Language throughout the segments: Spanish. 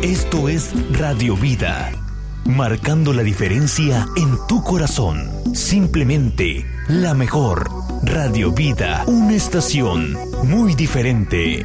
Esto es Radio Vida, marcando la diferencia en tu corazón. Simplemente la mejor. Radio Vida, una estación muy diferente.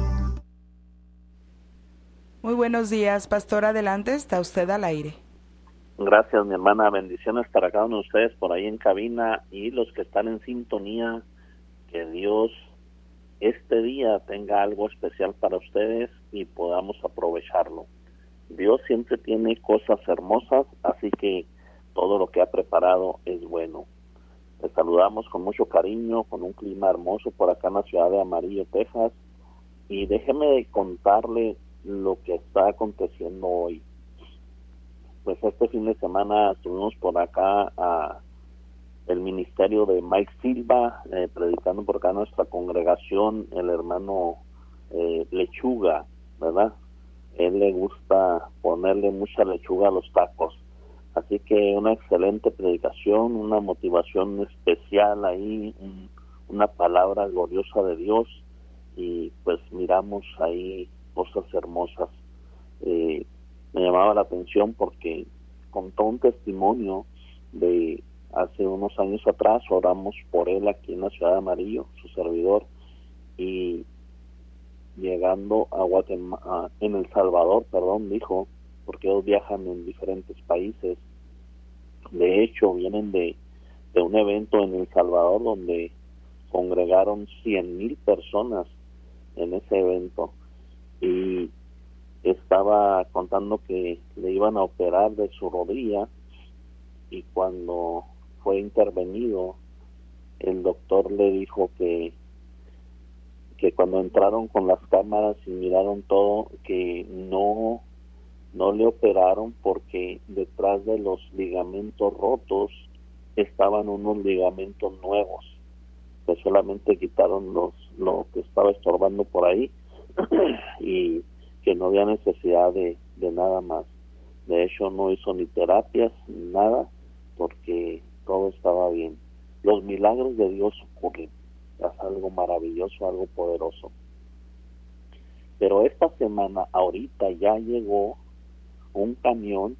Muy buenos días, pastor, adelante, está usted al aire. Gracias, mi hermana, bendiciones para cada uno de ustedes por ahí en cabina y los que están en sintonía. Que Dios este día tenga algo especial para ustedes y podamos aprovecharlo. Dios siempre tiene cosas hermosas, así que todo lo que ha preparado es bueno. Les saludamos con mucho cariño, con un clima hermoso por acá en la ciudad de Amarillo, Texas, y déjeme contarle lo que está aconteciendo hoy. Pues este fin de semana estuvimos por acá a el ministerio de Mike Silva, predicando por acá nuestra congregación, el hermano Lechuga, ¿verdad? Él le gusta ponerle mucha lechuga a los tacos. Así que una excelente predicación, una motivación especial ahí, una palabra gloriosa de Dios, y pues miramos ahí cosas hermosas. Me llamaba la atención porque contó un testimonio de hace unos años atrás. Oramos por él aquí en la ciudad de Amarillo, su servidor, y llegando a Guatemala, en El Salvador, dijo, porque ellos viajan en diferentes países. De hecho, vienen de un evento en El Salvador donde congregaron 100,000 personas en ese evento, y estaba contando que le iban a operar de su rodilla, y cuando fue intervenido, el doctor le dijo que cuando entraron con las cámaras y miraron todo, que no le operaron porque detrás de los ligamentos rotos estaban unos ligamentos nuevos, que solamente quitaron lo que estaba estorbando por ahí y que no había necesidad de nada más. De hecho, no hizo ni terapias ni nada, porque todo estaba bien. Los milagros de Dios ocurren, es algo maravilloso, algo poderoso. Pero esta semana, ahorita ya llegó un camión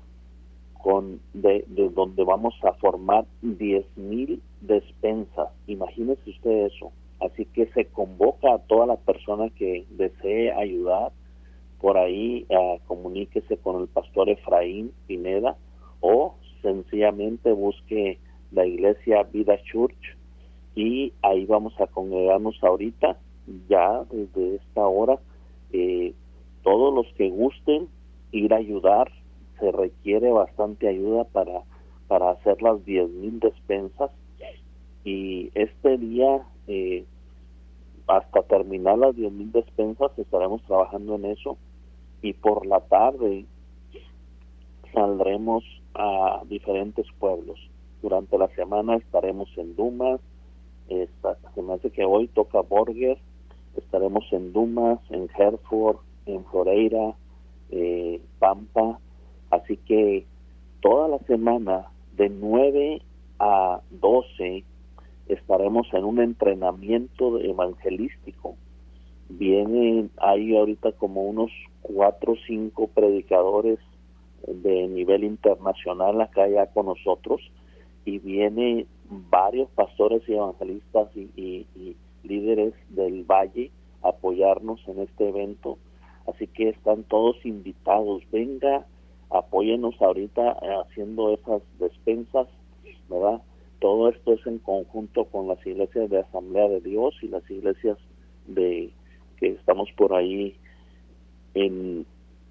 de donde vamos a formar 10,000 despensas. Imagínese usted eso. Así que se convoca a toda la persona que desee ayudar. Por ahí comuníquese con el pastor Efraín Pineda, o sencillamente busque la iglesia Vida Church, y ahí vamos a congregarnos ahorita, ya desde esta hora. Todos los que gusten ir a ayudar, se requiere bastante ayuda para hacer las 10,000 despensas, y este día hasta terminar las 10,000 despensas estaremos trabajando en eso, y por la tarde saldremos a diferentes pueblos. Durante la semana estaremos en Dumas, se me hace que hoy toca Borger, estaremos en Dumas, en Hereford, en Floreira, Pampa. Así que toda la semana de 9 a 12 estaremos en un entrenamiento evangelístico. Vienen ahí ahorita como unos 4 o 5 predicadores de nivel internacional acá ya con nosotros, y vienen varios pastores y evangelistas y líderes del Valle a apoyarnos en este evento. Así que están todos invitados. Venga, apóyenos ahorita haciendo esas despensas, ¿verdad? Todo esto es en conjunto con las iglesias de Asamblea de Dios y las iglesias que estamos por ahí en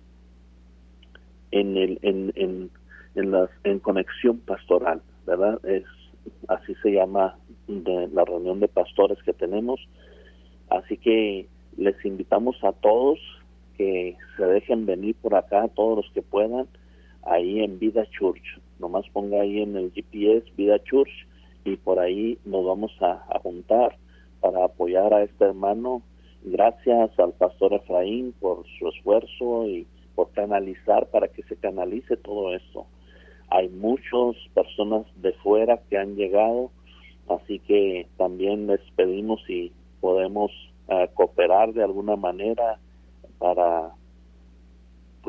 conexión pastoral, ¿verdad? Así se llama de la reunión de pastores que tenemos. Así que les invitamos a todos que se dejen venir por acá, todos los que puedan, ahí en Vida Church. Nomás ponga ahí en el GPS Vida Church, y por ahí nos vamos a juntar para apoyar a este hermano. Gracias al pastor Efraín por su esfuerzo y por canalizar, para que se canalice todo esto. Hay muchas personas de fuera que han llegado, así que también les pedimos si podemos cooperar de alguna manera para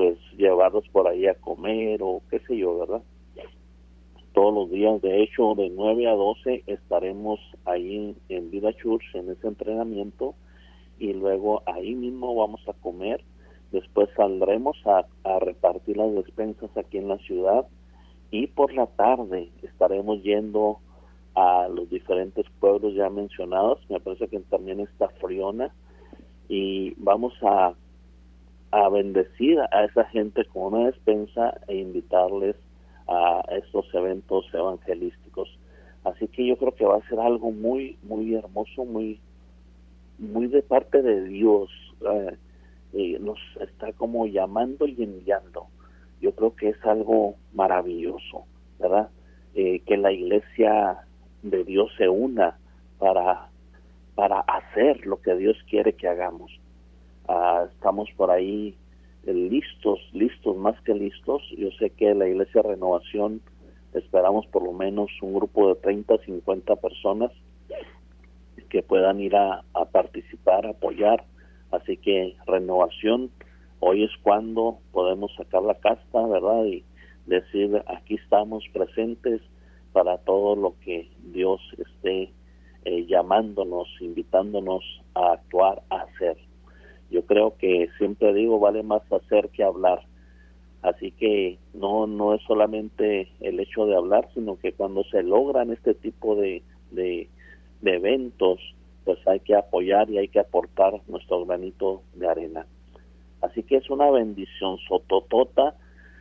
llevarlos por ahí a comer o qué sé yo, ¿verdad? Todos los días, de hecho, de 9 a 12 estaremos ahí en Vida Church en ese entrenamiento, y luego ahí mismo vamos a comer. Después saldremos a repartir las despensas aquí en la ciudad, y por la tarde estaremos yendo a los diferentes pueblos ya mencionados. Me parece que también está Friona, y vamos a bendecir a esa gente con una despensa e invitarles a estos eventos evangelísticos. Así que yo creo que va a ser algo muy muy hermoso, muy de parte de Dios. Nos está como llamando y enviando. Yo creo que es algo maravilloso, ¿verdad? Que la iglesia de Dios se una para hacer lo que Dios quiere que hagamos. Estamos por ahí listos, más que listos. Yo sé que la Iglesia Renovación esperamos por lo menos un grupo de 30, 50 personas que puedan ir a participar, a apoyar. Así que Renovación, hoy es cuando podemos sacar la casta, ¿verdad? Y decir, aquí estamos presentes para todo lo que Dios esté llamándonos, invitándonos a actuar, a hacer. Yo creo que siempre digo, vale más hacer que hablar. Así que no es solamente el hecho de hablar, sino que cuando se logran este tipo de eventos, pues hay que apoyar y hay que aportar nuestro granito de arena. Así que es una bendición sototota,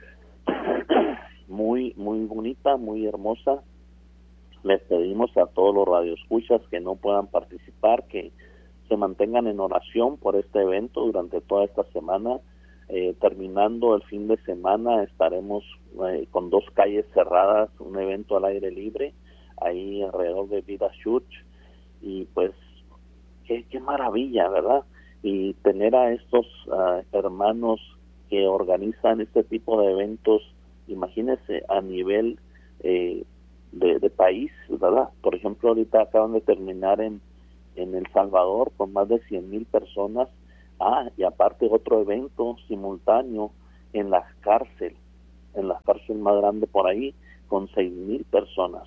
muy bonita, muy hermosa. Les pedimos a todos los radioescuchas que no puedan participar, que se mantengan en oración por este evento durante toda esta semana. Terminando el fin de semana estaremos con 2 calles cerradas, un evento al aire libre ahí alrededor de Vida Church, y pues qué maravilla, ¿verdad? Y tener a estos hermanos que organizan este tipo de eventos, imagínense, a nivel de país, ¿verdad? Por ejemplo, ahorita acaban de terminar en El Salvador con más de 100,000 personas. Y aparte otro evento simultáneo en la cárcel más grande por ahí, con 6,000 personas.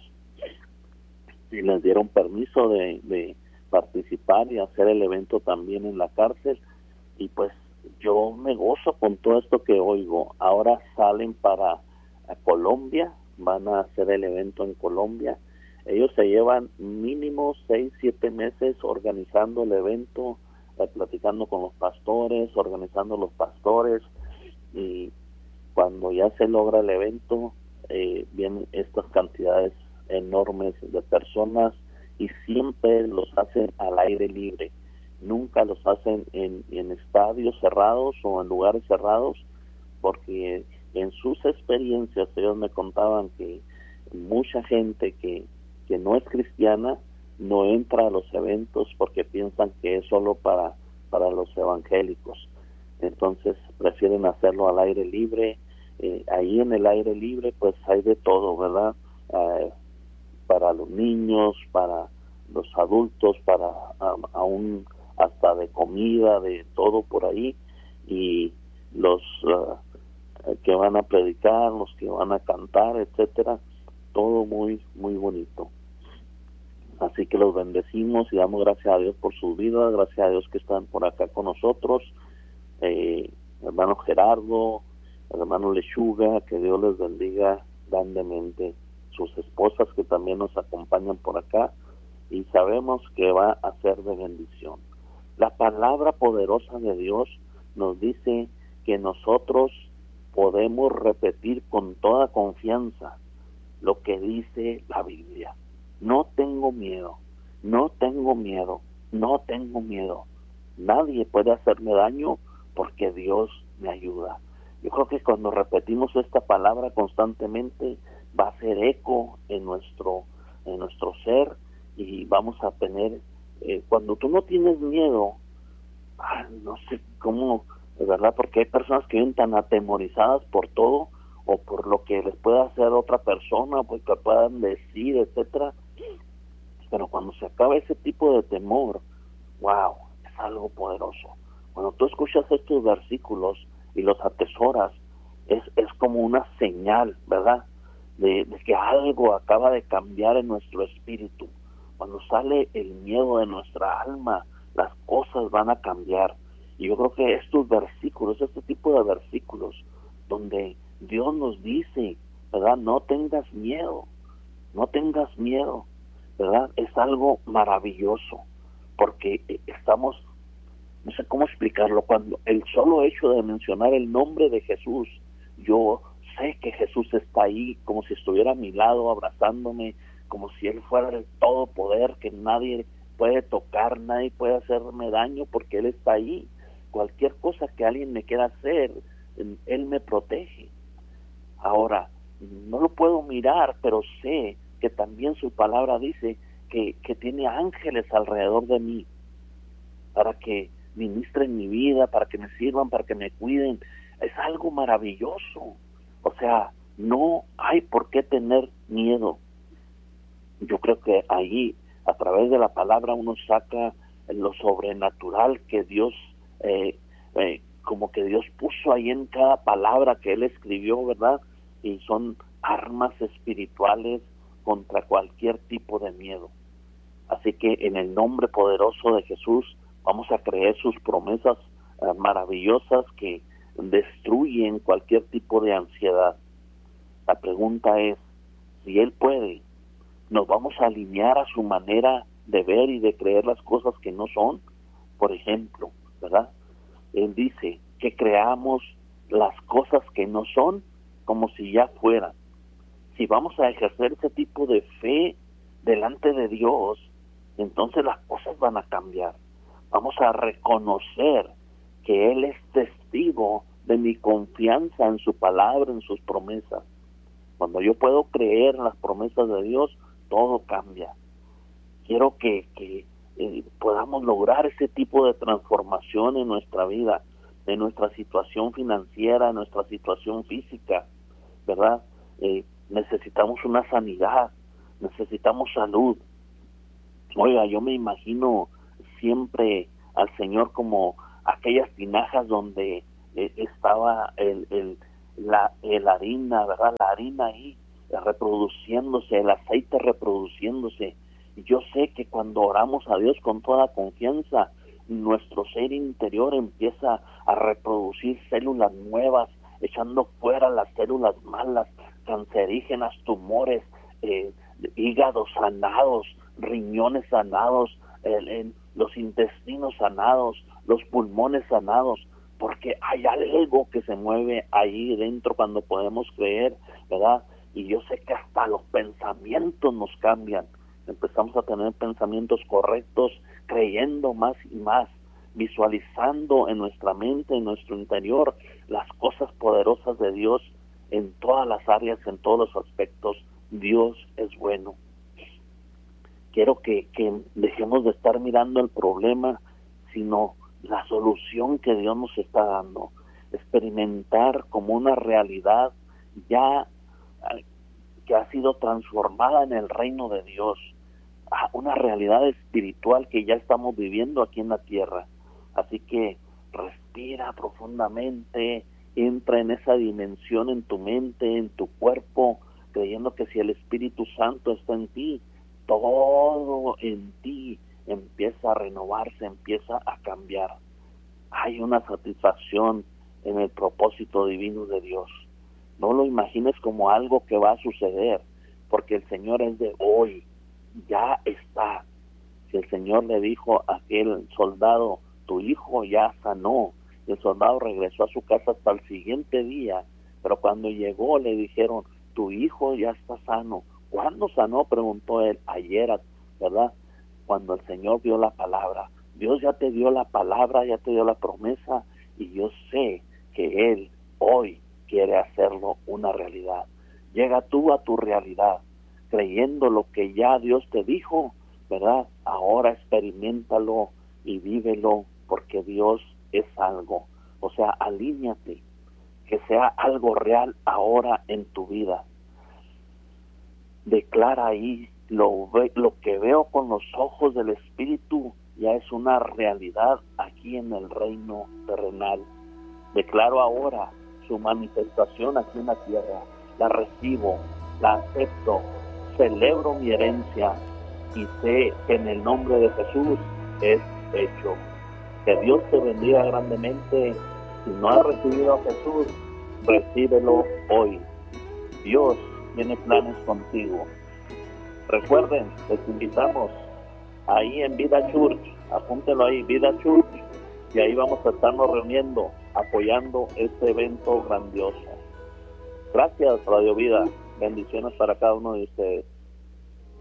Y les dieron permiso de participar y hacer el evento también en la cárcel. Y pues yo me gozo con todo esto que oigo. Ahora salen para Colombia, van a hacer el evento en Colombia. Ellos se llevan mínimo 6-7 meses organizando el evento, platicando con los pastores, organizando los pastores, y cuando ya se logra el evento, vienen estas cantidades enormes de personas, y siempre los hacen al aire libre. Nunca los hacen en estadios cerrados o en lugares cerrados, porque en sus experiencias ellos me contaban que mucha gente que no es cristiana no entra a los eventos porque piensan que es solo para los evangélicos. Entonces prefieren hacerlo al aire libre. Ahí en el aire libre pues hay de todo, ¿verdad? Para los niños, para los adultos, para aún hasta de comida, de todo por ahí. Y los que van a predicar, los que van a cantar, etcétera, todo muy bonito. Así que los bendecimos y damos gracias a Dios por sus vidas, gracias a Dios que están por acá con nosotros, hermano Gerardo, hermano Lechuga, que Dios les bendiga grandemente, sus esposas que también nos acompañan por acá, y sabemos que va a ser de bendición. La palabra poderosa de Dios nos dice que nosotros podemos repetir con toda confianza lo que dice la Biblia. No tengo miedo, no tengo miedo, no tengo miedo. Nadie puede hacerme daño porque Dios me ayuda. Yo creo que cuando repetimos esta palabra constantemente va a hacer eco en nuestro ser, y vamos a tener, cuando tú no tienes miedo, no sé cómo, de verdad, porque hay personas que viven tan atemorizadas por todo, o por lo que les pueda hacer otra persona, pues que puedan decir, etcétera. Pero cuando se acaba ese tipo de temor, wow, es algo poderoso. Cuando tú escuchas estos versículos y los atesoras, es como una señal, ¿verdad? De que algo acaba de cambiar en nuestro espíritu. Cuando sale el miedo de nuestra alma, las cosas van a cambiar. Y yo creo que estos versículos, este tipo de versículos, donde Dios nos dice, ¿verdad? No tengas miedo, ¿verdad? Es algo maravilloso, porque estamos, no sé cómo explicarlo, cuando el solo hecho de mencionar el nombre de Jesús, yo sé que Jesús está ahí, como si estuviera a mi lado, abrazándome, como si Él fuera el todopoder, que nadie puede tocar, nadie puede hacerme daño, porque Él está ahí. Cualquier cosa que alguien me quiera hacer, Él me protege. Ahora, no lo puedo mirar, pero sé que también su palabra dice que tiene ángeles alrededor de mí, para que ministren mi vida, para que me sirvan, para que me cuiden. Es algo maravilloso. O sea, no hay por qué tener miedo. Yo creo que ahí, a través de la palabra, uno saca lo sobrenatural que Dios, como que Dios puso ahí en cada palabra que Él escribió, ¿verdad? Y son armas espirituales contra cualquier tipo de miedo. Así que en el nombre poderoso de Jesús vamos a creer sus promesas maravillosas que destruyen cualquier tipo de ansiedad. La pregunta es, si Él puede, ¿nos vamos a alinear a su manera de ver y de creer las cosas que no son? Por ejemplo, ¿verdad? Él dice que creamos las cosas que no son como si ya fueran. Si vamos a ejercer ese tipo de fe delante de Dios, entonces las cosas van a cambiar. Vamos a reconocer que Él es testigo de mi confianza en su palabra, en sus promesas. Cuando yo puedo creer en las promesas de Dios, todo cambia. Quiero que podamos lograr ese tipo de transformación en nuestra vida, en nuestra situación financiera, en nuestra situación física, ¿verdad? Necesitamos una sanidad, necesitamos salud. Oiga, yo me imagino siempre al Señor como aquellas tinajas donde estaba la harina, ¿verdad? La harina ahí reproduciéndose, el aceite reproduciéndose. Y yo sé que cuando oramos a Dios con toda confianza, nuestro ser interior empieza a reproducir células nuevas, echando fuera las células malas, cancerígenas, tumores, hígados sanados, riñones sanados, los intestinos sanados, los pulmones sanados, porque hay algo que se mueve ahí dentro cuando podemos creer, ¿verdad? Y yo sé que hasta los pensamientos nos cambian. Empezamos a tener pensamientos correctos, creyendo más y más, visualizando en nuestra mente, en nuestro interior, las cosas poderosas de Dios en todas las áreas, en todos los aspectos. Dios es bueno. Quiero que dejemos de estar mirando el problema, sino la solución que Dios nos está dando. Experimentar como una realidad ya que ha sido transformada en el reino de Dios, una realidad espiritual que ya estamos viviendo aquí en la tierra. Así que respira profundamente, entra en esa dimensión en tu mente, en tu cuerpo, creyendo que si el Espíritu Santo está en ti, todo en ti empieza a renovarse, empieza a cambiar. Hay una satisfacción en el propósito divino de Dios. No lo imagines como algo que va a suceder, porque el Señor es de hoy, ya está. Si el Señor le dijo a aquel soldado, tu hijo ya sanó, y el soldado regresó a su casa hasta el siguiente día, pero cuando llegó le dijeron, tu hijo ya está sano. ¿Cuándo sanó?, preguntó él. Ayer, ¿verdad? Cuando el Señor dio la palabra. Dios ya te dio la palabra, ya te dio la promesa, y yo sé que Él hoy quiere hacerlo una realidad. Llega tú a tu realidad, creyendo lo que ya Dios te dijo, ¿verdad? Ahora experiméntalo y vívelo, porque Dios es algo. O sea, alíñate, que sea algo real ahora en tu vida. Declara ahí, lo que veo con los ojos del Espíritu ya es una realidad aquí en el reino terrenal. Declaro ahora su manifestación aquí en la tierra. La recibo, la acepto, celebro mi herencia y sé que en el nombre de Jesús es hecho. Que Dios te bendiga grandemente. Si no has recibido a Jesús, recíbelo hoy. Dios tiene planes contigo. Recuerden, les invitamos ahí en Vida Church, apúntelo ahí, Vida Church, y ahí vamos a estarnos reuniendo, apoyando este evento grandioso. Gracias, Radio Vida. Bendiciones para cada uno de ustedes.